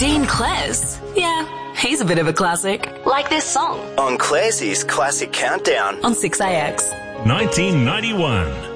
Dean Clares. Yeah, he's a bit of a classic. Like this song. On Clarsey's Classic Countdown. On 6AX. 1991.